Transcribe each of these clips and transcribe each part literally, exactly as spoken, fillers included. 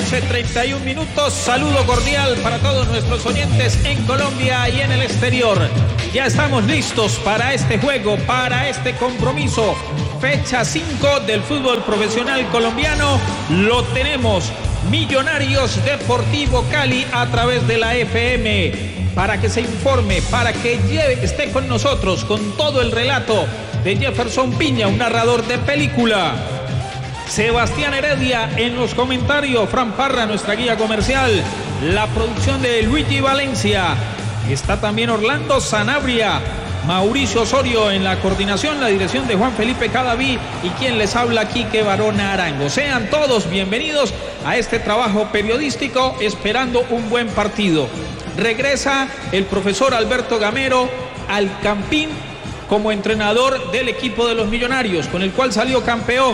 noche, treinta y un minutos. Saludo cordial para todos nuestros oyentes en Colombia y en el exterior. Ya estamos listos para este juego, para este compromiso. Fecha cinco del fútbol profesional colombiano. Lo tenemos. Millonarios Deportivo Cali a través de la F M. Para que se informe, para que lleve, esté con nosotros con todo el relato de Jefferson Piña, un narrador de película. Sebastián Heredia en los comentarios, Fran Parra, nuestra guía comercial, la producción de Luigi Valencia, está también Orlando Sanabria, Mauricio Osorio en la coordinación, la dirección de Juan Felipe Cadaví y quien les habla, Quique Barona Arango. Sean todos bienvenidos a este trabajo periodístico, esperando un buen partido. Regresa el profesor Alberto Gamero al Campín como entrenador del equipo de los Millonarios, con el cual salió campeón.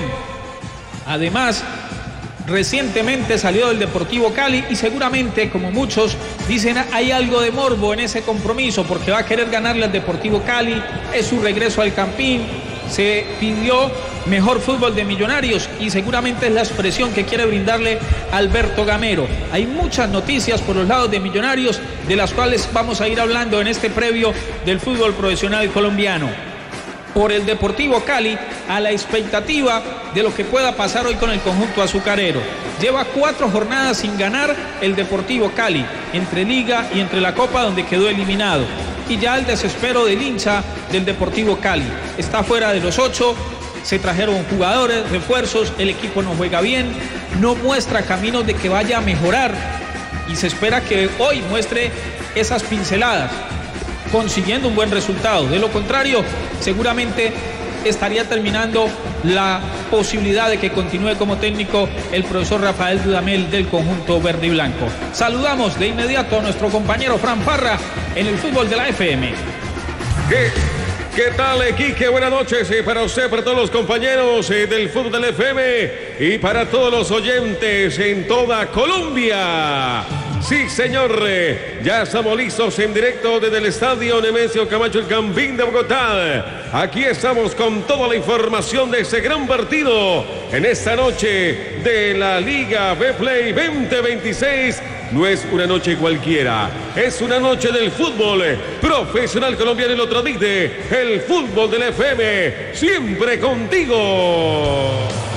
Además, recientemente salió del Deportivo Cali y seguramente, como muchos dicen, hay algo de morbo en ese compromiso porque va a querer ganarle al Deportivo Cali, es su regreso al Campín, se pidió mejor fútbol de Millonarios y seguramente es la expresión que quiere brindarle Alberto Gamero. Hay muchas noticias por los lados de Millonarios de las cuales vamos a ir hablando en este previo del fútbol profesional colombiano. Por el Deportivo Cali, a la expectativa de lo que pueda pasar hoy con el conjunto azucarero. Lleva cuatro jornadas sin ganar el Deportivo Cali, entre Liga y entre la Copa, donde quedó eliminado. Y ya el desespero del hincha del Deportivo Cali. Está fuera de los ocho, se trajeron jugadores, refuerzos, el equipo no juega bien, no muestra caminos de que vaya a mejorar. Y se espera que hoy muestre esas pinceladas, consiguiendo un buen resultado. De lo contrario, seguramente estaría terminando la posibilidad de que continúe como técnico el profesor Rafael Dudamel del conjunto verde y blanco. Saludamos de inmediato a nuestro compañero Fran Parra en el fútbol de la F M. ¿Qué, qué tal, Quique? Buenas noches eh, para usted, para todos los compañeros eh, del fútbol de la F M y para todos los oyentes en toda Colombia. Sí, señor, ya estamos listos en directo desde el estadio Nemesio Camacho, el Campín de Bogotá. Aquí estamos con toda la información de ese gran partido en esta noche de la Liga Betplay veinte veintiséis. No es una noche cualquiera, es una noche del fútbol profesional colombiano y lo transmite el fútbol del F M, siempre contigo.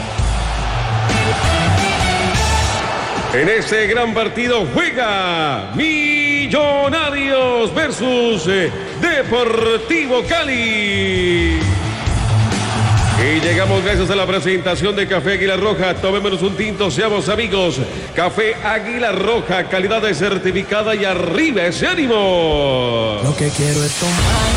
En ese gran partido juega Millonarios versus Deportivo Cali. Y llegamos gracias a la presentación de Café Águila Roja. Tomémonos un tinto, seamos amigos. Café Águila Roja, calidad de certificada y arriba ese ánimo. Lo que quiero es tomar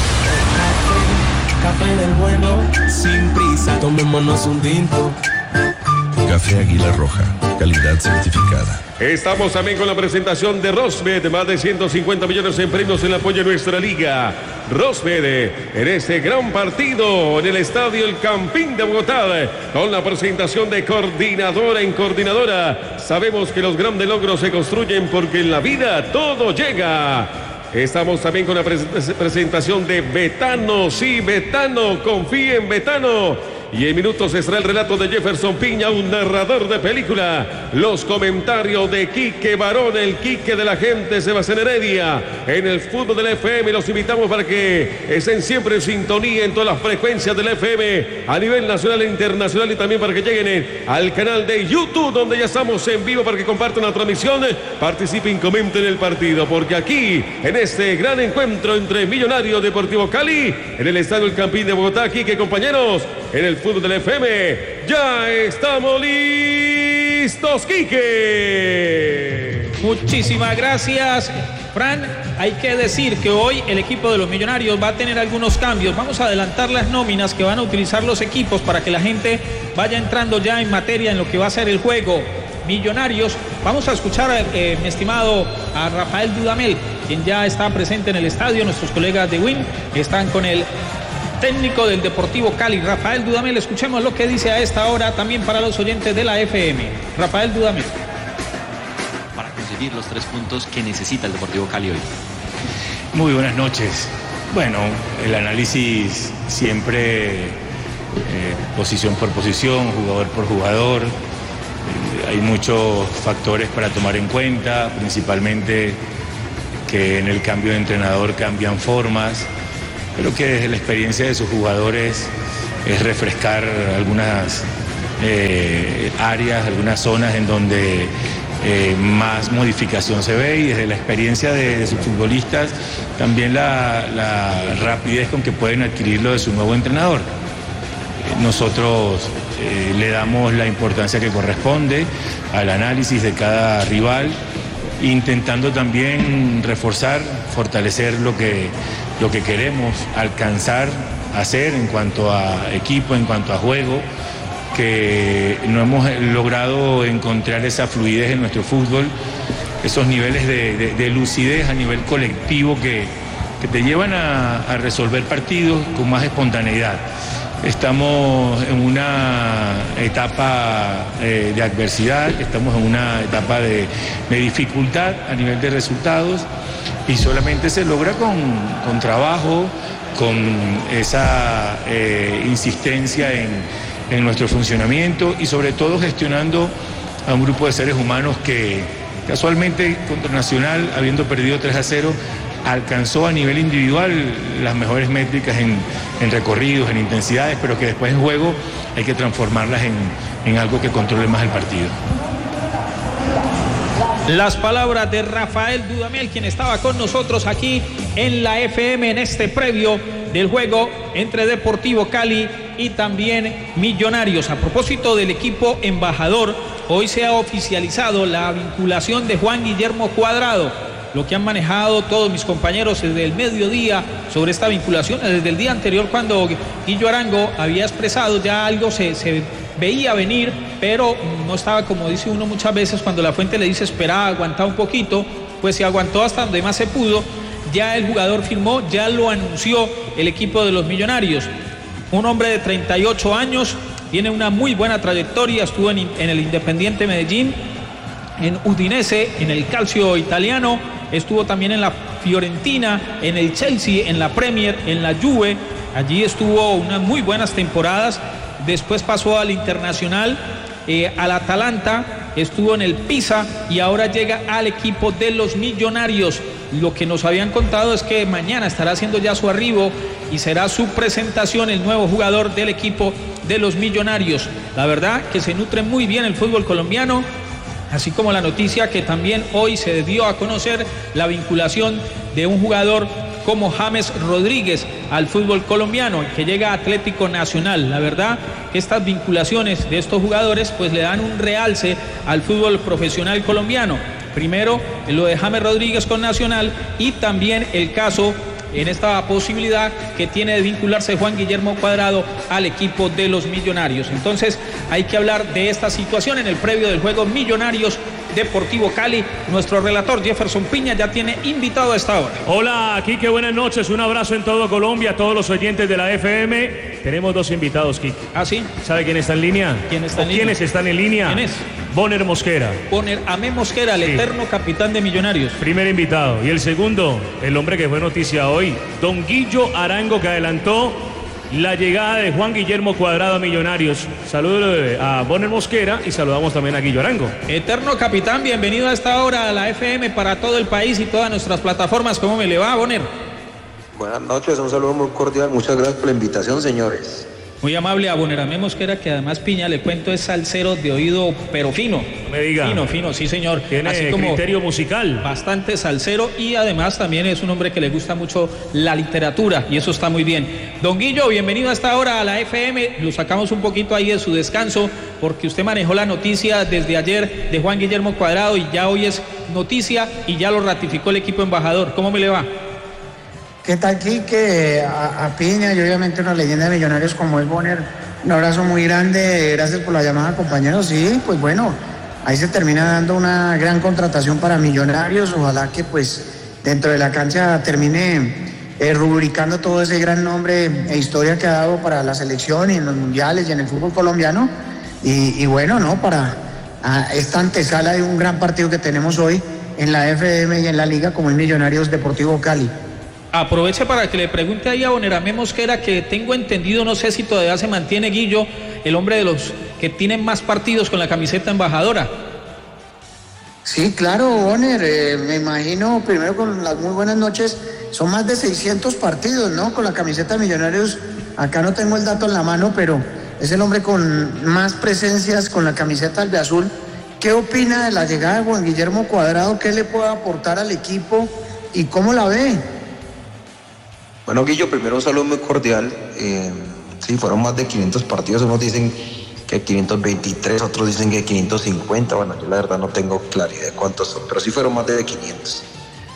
café, café del bueno, sin prisa. Tomémonos un tinto. Café Águila Roja, calidad certificada. Estamos también con la presentación de Rosmed, más de ciento cincuenta millones en premios en el apoyo a nuestra liga. Rosmed, en este gran partido en el estadio El Campín de Bogotá, con la presentación de coordinadora en coordinadora. Sabemos que los grandes logros se construyen porque en la vida todo llega. Estamos también con la pre presentación de Betano, sí, Betano, confíe en Betano. Y en minutos estará el relato de Jefferson Piña, un narrador de película. Los comentarios de Quique Barón, el Quique de la gente, Sebastián Heredia. En el fútbol del F M los invitamos para que estén siempre en sintonía en todas las frecuencias del F M a nivel nacional e internacional y también para que lleguen al canal de YouTube donde ya estamos en vivo para que compartan la transmisión, participen, comenten el partido, porque aquí en este gran encuentro entre Millonarios Deportivo Cali en el estadio El Campín de Bogotá, Quique, compañeros, en el fútbol del F M, ya estamos listos, Quique. Muchísimas gracias, Fran. Hay que decir que hoy el equipo de los Millonarios va a tener algunos cambios. Vamos a adelantar las nóminas que van a utilizar los equipos para que la gente vaya entrando ya en materia en lo que va a ser el juego. Millonarios, vamos a escuchar, eh, mi estimado, a Rafael Dudamel, quien ya está presente en el estadio. Nuestros colegas de Win están con el técnico del Deportivo Cali, Rafael Dudamel. Escuchemos lo que dice a esta hora también para los oyentes de la F M. Rafael Dudamel. Para conseguir los tres puntos que necesita el Deportivo Cali hoy. Muy buenas noches. Bueno, el análisis siempre eh, posición por posición, jugador por jugador. Eh, hay muchos factores para tomar en cuenta, principalmente que en el cambio de entrenador cambian formas, pero que desde la experiencia de sus jugadores es refrescar algunas eh, áreas, algunas zonas en donde eh, más modificación se ve, y desde la experiencia de, de sus futbolistas también la, la rapidez con que pueden adquirirlo de su nuevo entrenador. Nosotros eh, le damos la importancia que corresponde al análisis de cada rival, intentando también reforzar, fortalecer lo que, lo que queremos alcanzar, hacer en cuanto a equipo, en cuanto a juego, que no hemos logrado encontrar esa fluidez en nuestro fútbol, esos niveles de, de, de lucidez a nivel colectivo que, que te llevan a, a resolver partidos con más espontaneidad. Estamos en una etapa eh, de adversidad, estamos en una etapa de, de dificultad a nivel de resultados, y solamente se logra con, con trabajo, con esa eh, insistencia en, en nuestro funcionamiento, y sobre todo gestionando a un grupo de seres humanos que casualmente contra Nacional, habiendo perdido tres a cero, alcanzó a nivel individual las mejores métricas en, en recorridos, en intensidades, pero que después en juego hay que transformarlas en, en algo que controle más el partido. Las palabras de Rafael Dudamel, quien estaba con nosotros aquí en la F M en este previo del juego entre Deportivo Cali y también Millonarios. A propósito del equipo embajador, hoy se ha oficializado la vinculación de Juan Guillermo Cuadrado. Lo que han manejado todos mis compañeros desde el mediodía sobre esta vinculación, desde el día anterior cuando Guillo Arango había expresado, ya algo se, se veía venir, pero no estaba, como dice uno muchas veces cuando la fuente le dice espera, aguanta un poquito, pues se aguantó hasta donde más se pudo. Ya el jugador firmó, ya lo anunció el equipo de los Millonarios. Un hombre de treinta y ocho años, tiene una muy buena trayectoria, estuvo en, en el Independiente Medellín, en Udinese, en el Calcio italiano, estuvo también en la Fiorentina, en el Chelsea, en la Premier, en la Juve. Allí estuvo unas muy buenas temporadas. Después pasó al Internacional, eh, al Atalanta, estuvo en el Pisa y ahora llega al equipo de los Millonarios. Lo que nos habían contado es que mañana estará haciendo ya su arribo y será su presentación el nuevo jugador del equipo de los Millonarios. La verdad que se nutre muy bien el fútbol colombiano, así como la noticia que también hoy se dio a conocer la vinculación de un jugador como James Rodríguez al fútbol colombiano, que llega a Atlético Nacional. La verdad que estas vinculaciones de estos jugadores pues le dan un realce al fútbol profesional colombiano. Primero lo de James Rodríguez con Nacional, y también el caso en esta posibilidad que tiene de vincularse Juan Guillermo Cuadrado al equipo de los Millonarios. Entonces hay que hablar de esta situación en el previo del juego Millonarios Deportivo Cali. Nuestro relator Jefferson Piña ya tiene invitado a esta hora. Hola, Quique, buenas noches, un abrazo en todo Colombia, a todos los oyentes de la F M. Tenemos dos invitados, Quique. ¿Ah, sí? ¿Sabe quién está en línea? ¿Quién está en línea? ¿Quiénes están en línea? ¿Quién es? Bonner Mosquera. Bonner Amé Mosquera, el sí. eterno capitán de Millonarios. Primer invitado. Y el segundo, el hombre que fue noticia hoy, don Guillo Arango, que adelantó la llegada de Juan Guillermo Cuadrado a Millonarios. Saludos a Bonner Mosquera y saludamos también a Guillo Arango. Eterno capitán, bienvenido a esta hora a la F M para todo el país y todas nuestras plataformas. ¿Cómo me le va, Bonner? Buenas noches, un saludo muy cordial. Muchas gracias por la invitación, señores. Muy amable a Bonner Amé Mosquera, que además, Piña, le cuento, es salsero de oído, pero fino. No me diga. Fino, fino, sí, señor. Tiene así como criterio musical. Bastante salsero, y además también es un hombre que le gusta mucho la literatura, y eso está muy bien. Don Guillo, bienvenido a esta hora a la F M. Lo sacamos un poquito ahí de su descanso, porque usted manejó la noticia desde ayer de Juan Guillermo Cuadrado, y ya hoy es noticia, y ya lo ratificó el equipo embajador. ¿Cómo me le va? ¿Qué tal, Quique? A, a Piña y obviamente una leyenda de Millonarios como es Bonner. Un abrazo muy grande, gracias por la llamada, compañeros. Sí, pues bueno, ahí se termina dando una gran contratación para Millonarios. Ojalá que pues dentro de la cancha termine eh, rubricando todo ese gran nombre e historia que ha dado para la selección y en los mundiales y en el fútbol colombiano. Y, y bueno, ¿no? Para a esta antesala de un gran partido que tenemos hoy en la F M y en la Liga como el Millonarios Deportivo Cali. Aproveche para que le pregunte ahí a Bonner Amé Mosquera, que tengo entendido, no sé si todavía se mantiene, Guillo, el hombre de los que tienen más partidos con la camiseta embajadora. Sí, claro, Bonner, eh, me imagino, primero con las muy buenas noches, son más de seiscientos partidos, ¿no? Con la camiseta de Millonarios, acá no tengo el dato en la mano, pero es el hombre con más presencias con la camiseta albiazul. ¿Qué opina de la llegada de Juan Guillermo Cuadrado? ¿Qué le puede aportar al equipo y cómo la ve? Bueno, Guillo, primero un saludo muy cordial. Eh, sí, fueron más de quinientos partidos, unos dicen que quinientos veintitrés, otros dicen que quinientos cincuenta, bueno, yo la verdad no tengo claridad de cuántos son, pero sí fueron más de quinientos.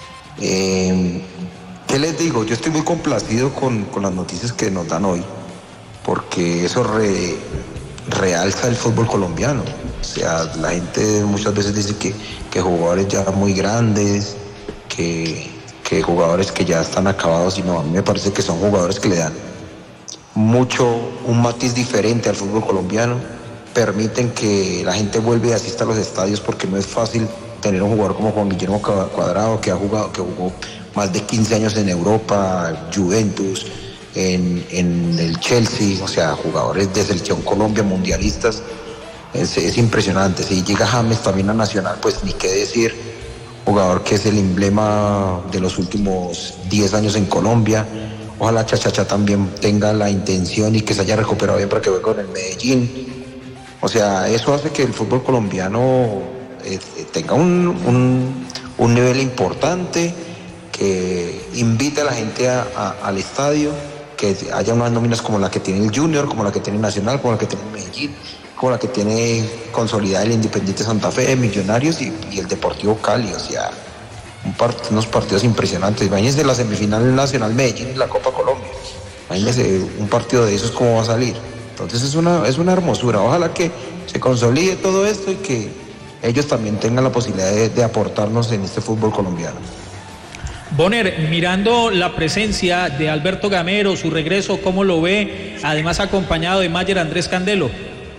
Eh, ¿Qué les digo? Yo estoy muy complacido con, con las noticias que nos dan hoy, porque eso re, realza el fútbol colombiano. O sea, la gente muchas veces dice que, que jugadores ya muy grandes, que, que jugadores que ya están acabados, y no, a mí me parece que son jugadores que le dan mucho, un matiz diferente al fútbol colombiano, permiten que la gente vuelva y asista a los estadios, porque no es fácil tener un jugador como Juan Guillermo Cuadrado, que ha jugado, que jugó más de quince años en Europa, Juventus, en, en el Chelsea, o sea, jugadores de selección Colombia, mundialistas, es, es impresionante. Si llega James también a Nacional, pues ni qué decir, jugador que es el emblema de los últimos diez años en Colombia. Ojalá Chachacha también tenga la intención y que se haya recuperado bien para que juegue con el Medellín. O sea, eso hace que el fútbol colombiano eh, tenga un, un, un nivel importante, que invite a la gente a, a, al estadio, que haya unas nóminas como la que tiene el Junior, como la que tiene Nacional, como la que tiene el Medellín, como la que tiene consolidada el Independiente Santa Fe, Millonarios y, y el Deportivo Cali. O sea, un part, unos partidos impresionantes. Imagínense la semifinal Nacional Medellín y la Copa Colombia. Imagínense un partido de esos cómo va a salir. Entonces es una, es una hermosura. Ojalá que se consolide todo esto y que ellos también tengan la posibilidad de, de aportarnos en este fútbol colombiano. Bonner, mirando la presencia de Alberto Gamero, su regreso, ¿cómo lo ve? Además acompañado de Mayer Andrés Candelo.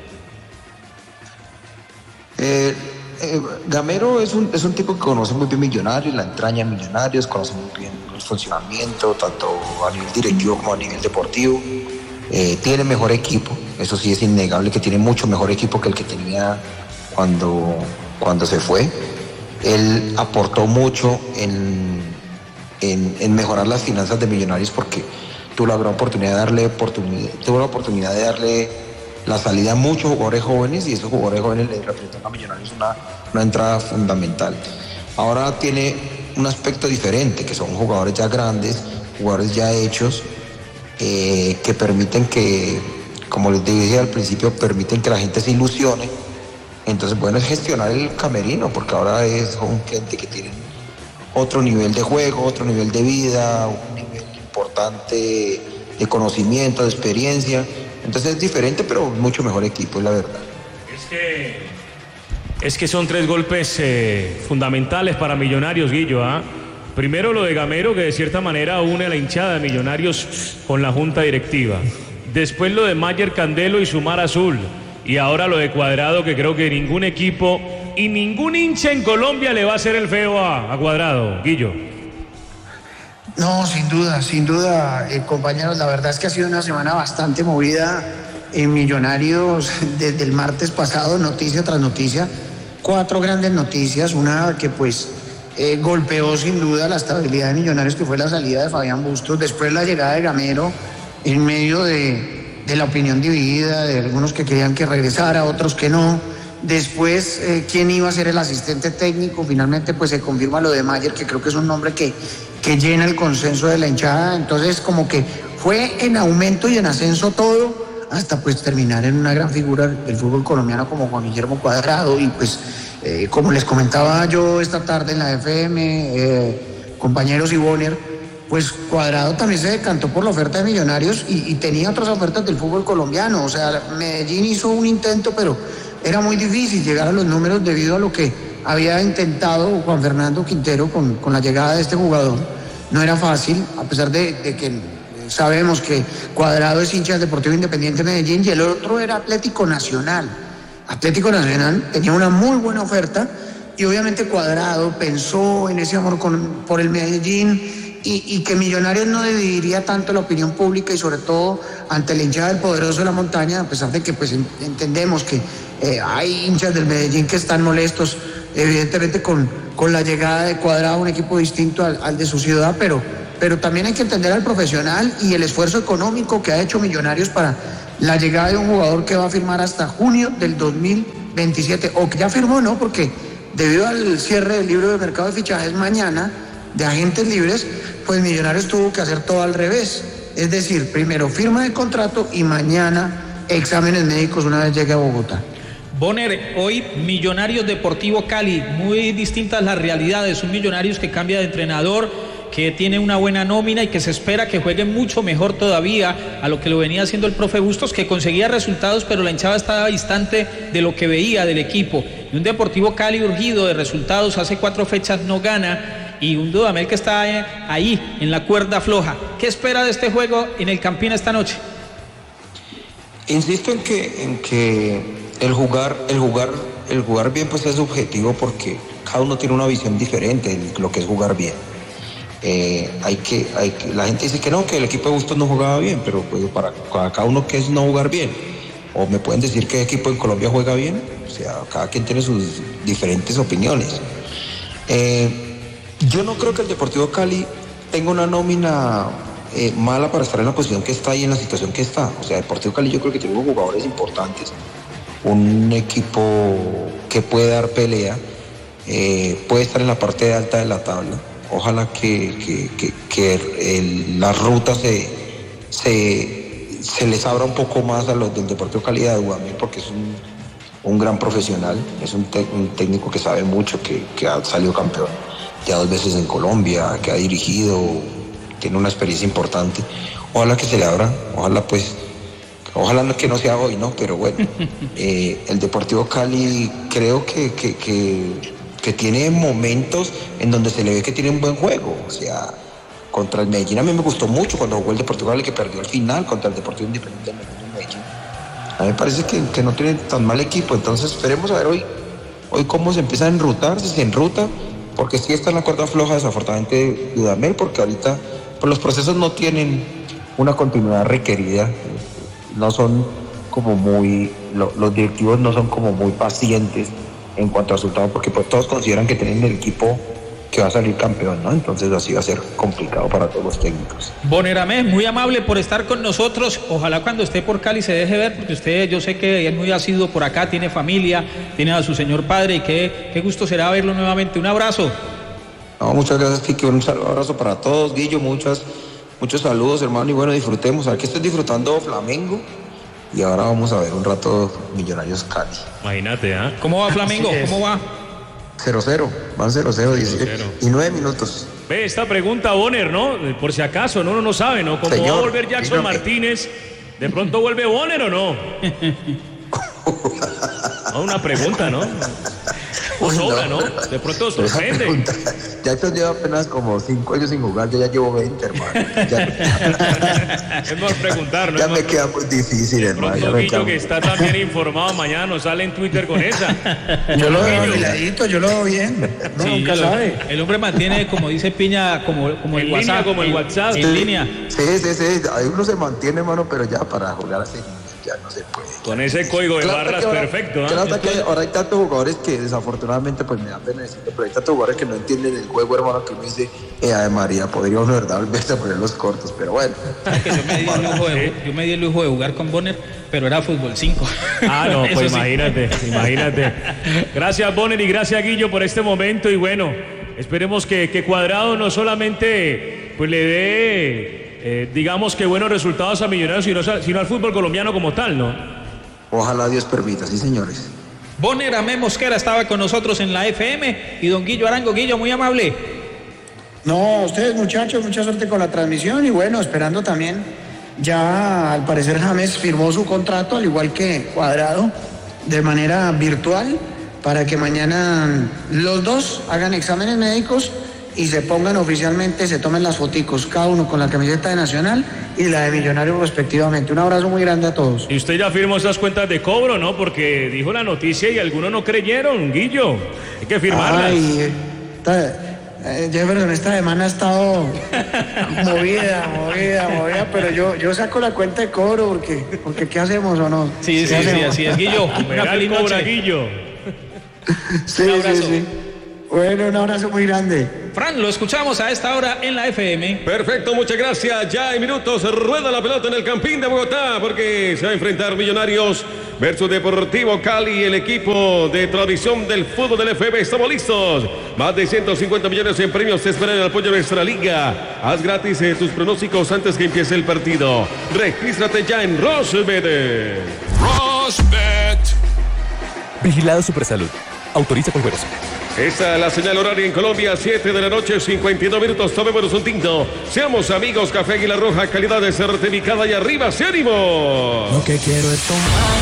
Eh, eh, Gamero es un, es un tipo que conoce muy bien Millonarios, la entraña de Millonarios, conoce muy bien el funcionamiento, tanto a nivel directivo como a nivel deportivo. Eh, tiene mejor equipo, eso sí es innegable, que tiene mucho mejor equipo que el que tenía cuando, cuando se fue. Él aportó mucho en, en, en mejorar las finanzas de Millonarios, porque tuvo la gran oportunidad de darle oportunidad, tuvo la oportunidad de darle la salida a muchos jugadores jóvenes, y esos jugadores jóvenes le representan a Millonarios una, una entrada fundamental. Ahora tiene un aspecto diferente, que son jugadores ya grandes, jugadores ya hechos, eh, que permiten que, como les dije al principio, permiten que la gente se ilusione. Entonces, bueno, es gestionar el camerino, porque ahora es un gente que tiene otro nivel de juego, otro nivel de vida, un nivel importante de conocimiento, de experiencia. Entonces es diferente, pero mucho mejor equipo, es la verdad. Es que, es que son tres golpes eh, fundamentales para Millonarios, Guillo. ¿eh? Primero lo de Gamero, que de cierta manera une a la hinchada de Millonarios con la junta directiva. Después lo de Mayer Candelo y su Mar Azul. Y ahora lo de Cuadrado, que creo que ningún equipo y ningún hincha en Colombia le va a hacer el feo a, a Cuadrado, Guillo. No, sin duda, sin duda, eh, compañeros, la verdad es que ha sido una semana bastante movida en Millonarios desde el martes pasado, noticia tras noticia, cuatro grandes noticias, una que pues eh, golpeó sin duda la estabilidad de Millonarios, que fue la salida de Fabián Bustos, después la llegada de Gamero, en medio de, de la opinión dividida, de algunos que querían que regresara, otros que no. Después, eh, ¿quién iba a ser el asistente técnico? Finalmente, pues se confirma lo de Mayer, que creo que es un nombre que, que llena el consenso de la hinchada. Entonces, como que fue en aumento y en ascenso todo, hasta pues terminar en una gran figura del fútbol colombiano como Juan Guillermo Cuadrado. Y pues, eh, como les comentaba yo esta tarde en la F M, eh, compañeros y Bonner, pues Cuadrado también se decantó por la oferta de Millonarios y, y tenía otras ofertas del fútbol colombiano. O sea, Medellín hizo un intento, pero era muy difícil llegar a los números debido a lo que había intentado Juan Fernando Quintero con, con la llegada de este jugador. No era fácil, a pesar de, de que sabemos que Cuadrado es hincha del Deportivo Independiente de Medellín y el otro era Atlético Nacional. Atlético Nacional tenía una muy buena oferta y obviamente Cuadrado pensó en ese amor con, por el Medellín y, y que Millonarios no dividiría tanto la opinión pública y sobre todo ante la hinchada del poderoso de la montaña, a pesar de que pues entendemos que eh, hay hinchas del Medellín que están molestos, evidentemente con, con la llegada de Cuadrado a un equipo distinto al, al de su ciudad, pero, pero también hay que entender al profesional y el esfuerzo económico que ha hecho Millonarios para la llegada de un jugador que va a firmar hasta junio del dos mil veintisiete, o que ya firmó, ¿no? Porque debido al cierre del libro de mercado de fichajes mañana de agentes libres, pues Millonarios tuvo que hacer todo al revés. Es decir, primero firma de contrato y mañana exámenes médicos una vez llegue a Bogotá. Bonner, hoy Millonarios Deportivo Cali, muy distintas las realidades, un Millonarios que cambia de entrenador, que tiene una buena nómina y que se espera que juegue mucho mejor todavía a lo que lo venía haciendo el profe Bustos, que conseguía resultados, pero la hinchada estaba distante de lo que veía del equipo. Y un Deportivo Cali urgido de resultados, hace cuatro fechas no gana, y un Dudamel que está ahí en la cuerda floja. ¿Qué espera de este juego en el Campín esta noche? Insisto en que, en que el jugar, el jugar, el jugar bien pues es subjetivo, porque cada uno tiene una visión diferente de lo que es jugar bien. Eh, hay que, hay que, la gente dice que no, que el equipo de Bustos no jugaba bien, pero pues para, para cada uno que es no jugar bien, o me pueden decir que el equipo en Colombia juega bien, o sea, cada quien tiene sus diferentes opiniones. Eh, yo no creo que el Deportivo Cali tenga una nómina eh, mala para estar en la posición que está y en la situación que está. O sea, Deportivo Cali yo creo que tiene unos jugadores importantes, un equipo que puede dar pelea, eh, puede estar en la parte de alta de la tabla. Ojalá que, que, que, que el, la ruta se, se, se les abra un poco más a los del Deportivo Cali de Dudamel, porque es un, un gran profesional, es un, te, un técnico que sabe mucho, que, que ha salido campeón ya dos veces en Colombia, que ha dirigido, tiene una experiencia importante. Ojalá que se le abra, ojalá pues, ojalá que no sea hoy, ¿no? Pero bueno, eh, el Deportivo Cali creo que... que, que que tiene momentos en donde se le ve que tiene un buen juego. O sea, contra el Medellín a mí me gustó mucho cuando jugó el Deportivo Cali, que perdió el final contra el Deportivo Independiente de Medellín. A mí me parece que, que no tiene tan mal equipo, entonces esperemos a ver hoy, hoy cómo se empieza a enrutar, si se enruta, porque sí está en la cuerda floja desafortunadamente Dudamel, porque ahorita pues, los procesos no tienen una continuidad requerida, no son como muy, lo, los directivos no son como muy pacientes en cuanto a resultados, porque pues todos consideran que tienen el equipo que va a salir campeón, ¿no? Entonces así va a ser complicado para todos los técnicos. Bonner Amés, muy amable por estar con nosotros. Ojalá cuando esté por Cali se deje ver, porque usted, yo sé que es muy asiduo por acá, tiene familia, tiene a su señor padre, y qué, qué gusto será verlo nuevamente. Un abrazo. No, muchas gracias, Kiki. Un saludo, abrazo para todos. Guillo, muchas, muchos saludos, hermano, y bueno, disfrutemos. A ver que estoy disfrutando Flamengo. Y ahora vamos a ver un rato Millonarios Cali. Imagínate, ¿ah? ¿eh? ¿Cómo va Flamengo? ¿Cómo va? cero cero, van cero cero, y nueve minutos. Ve esta pregunta, Bonner, ¿no? Por si acaso, no, uno no sabe, ¿no? ¿Cómo Señor, va a volver Jackson dígame. Martínez? ¿De pronto vuelve Bonner o no? No, una pregunta, ¿no? O sobra, ¿no? De pronto sorprende. Jackson lleva apenas como cinco años sin jugar, yo ya llevo veinte, hermano. Ya, es mejor preguntar, ¿no? Ya me queda muy difícil, de hermano. Pronto, Guillo, que está tan bien informado, mañana nos sale en Twitter con esa. Yo lo veo miladito, yo lo veo bien. No, sí, nunca sabe. El hombre mantiene, como dice Piña, como, como el WhatsApp. Línea, como el WhatsApp. En, en línea. Sí, sí, sí. Ahí uno se mantiene, hermano, pero ya para jugar así ya no se puede. Con ese código de claro barras ahora, perfecto. ¿eh? Claro que ahora hay tantos jugadores que desafortunadamente pues me da pena decirlo, pero hay tantos jugadores que no entienden el juego, hermano, que uno dice, eh, Ave María, podría uno, verdad, volverse a poner los cortos, pero bueno. Que yo, me di el lujo de, yo me di el lujo de jugar con Bonner, pero era fútbol cinco. Ah, no, pues imagínate, sí. imagínate. Gracias, Bonner, y gracias, Guillo, por este momento, y bueno, esperemos que, que Cuadrado no solamente pues le dé... Eh, digamos que buenos resultados a Millonarios, sino, sino al fútbol colombiano como tal, ¿no? Ojalá Dios permita, sí, señores. Bonner Amés Mosquera estaba con nosotros en la F M, y don Guillo Arango. Guillo, muy amable. No, ustedes muchachos, mucha suerte con la transmisión, y bueno, esperando también, ya al parecer James firmó su contrato, al igual que Cuadrado, de manera virtual, para que mañana los dos hagan exámenes médicos y se pongan oficialmente, se tomen las foticos, cada uno con la camiseta de Nacional y la de Millonarios respectivamente. Un abrazo muy grande a todos. Y usted ya firmó esas cuentas de cobro, ¿no? Porque dijo la noticia y algunos no creyeron, Guillo. Hay que firmarlas. Ay, Eh, Jefferson, esta semana ha estado movida, movida, movida, pero yo, yo saco la cuenta de cobro porque, porque ¿qué hacemos o no? Sí, sí, sí, así es, Guillo. Una feliz noche. Guillo. Sí, un abrazo. Sí, sí. Bueno, un abrazo muy grande. Fran, lo escuchamos a esta hora en la F M. Perfecto, muchas gracias. Ya en minutos rueda la pelota en el Campín de Bogotá porque se va a enfrentar Millonarios versus Deportivo Cali, el equipo de tradición del fútbol del F M. Estamos listos. Más de ciento cincuenta millones en premios te esperan en el apoyo de nuestra liga. Haz gratis eh, tus pronósticos antes que empiece el partido. Regístrate ya en Rosbet. Rosbet. Vigilado Supersalud. Autoriza con juegos. Esta es la señal horaria en Colombia, siete de la noche, cincuenta y dos minutos. Tomémonos un tinto. Seamos amigos, Café Águila Roja, calidad de certificada y arriba, ¡se ánimo! Lo que quiero es tomar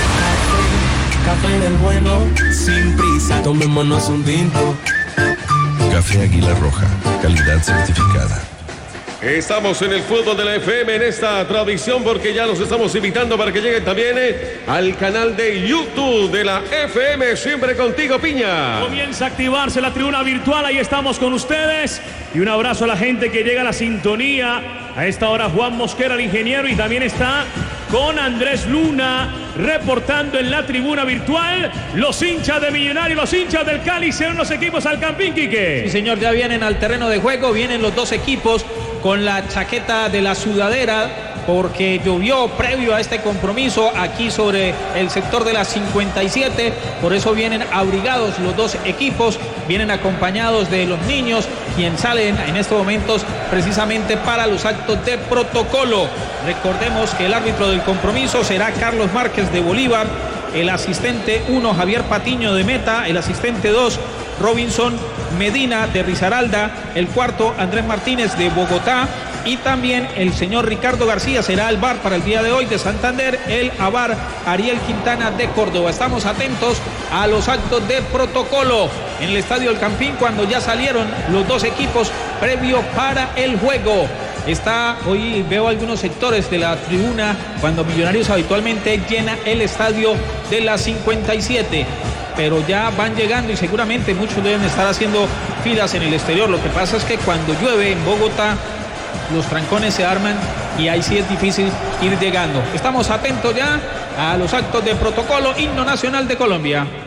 café, café del bueno, sin prisa. Tomémonos un tinto. Café Águila Roja, calidad certificada. Estamos en el fútbol de la F M en esta tradición porque ya los estamos invitando para que lleguen también eh, al canal de YouTube de la F M. Siempre contigo, Piña. Comienza a activarse la tribuna virtual, ahí estamos con ustedes. Y un abrazo a la gente que llega a la sintonía. A esta hora Juan Mosquera, el ingeniero, y también está con Andrés Luna reportando en la tribuna virtual. Los hinchas de Millonarios, los hinchas del Cali serán los equipos al Campín, Quique. Sí, señor, ya vienen al terreno de juego, vienen los dos equipos con la chaqueta de la sudadera porque llovió previo a este compromiso aquí sobre el sector de la cincuenta y siete, por eso vienen abrigados los dos equipos, vienen acompañados de los niños, quien salen en estos momentos precisamente para los actos de protocolo. Recordemos que el árbitro del compromiso será Carlos Márquez de Bolívar, el asistente uno Javier Patiño de Meta, el asistente dos Robinson Medina de Risaralda, el cuarto Andrés Martínez de Bogotá y también el señor Ricardo García será el V A R para el día de hoy de Santander, el A V A R Ariel Quintana de Córdoba. Estamos atentos a los actos de protocolo en el Estadio El Campín cuando ya salieron los dos equipos previo para el juego. Está, hoy veo algunos sectores de la tribuna cuando Millonarios habitualmente llena el estadio de la cincuenta y siete, pero ya van llegando y seguramente muchos deben estar haciendo filas en el exterior. Lo que pasa es que cuando llueve en Bogotá los trancones se arman y ahí sí es difícil ir llegando. Estamos atentos ya a los actos de protocolo. Himno Nacional de Colombia.